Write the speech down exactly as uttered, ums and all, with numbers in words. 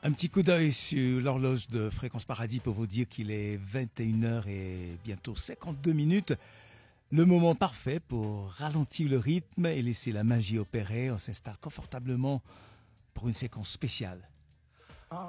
Un petit coup d'œil sur l'horloge de Fréquence Paradis pour vous dire qu'il est vingt et une heures et bientôt cinquante-deux minutes. Le moment parfait pour ralentir le rythme et laisser la magie opérer. On s'installe confortablement pour une séquence spéciale